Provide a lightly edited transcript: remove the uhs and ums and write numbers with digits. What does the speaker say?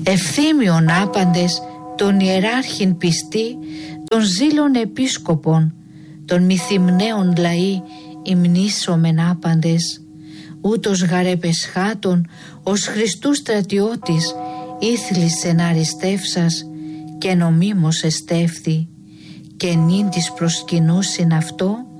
Ευθύμιον άπαντες των ιεράρχην πιστή, των ζήλων επίσκοπων, των μυθυμναίων λαοί υμνήσομεν άπαντες. Ούτως γαρεπεσχάτων ως Χριστού στρατιώτης ήθλισεν αριστεύσας και νομίμως εστεύθη, και νυν της προσκυνούσιν αυτό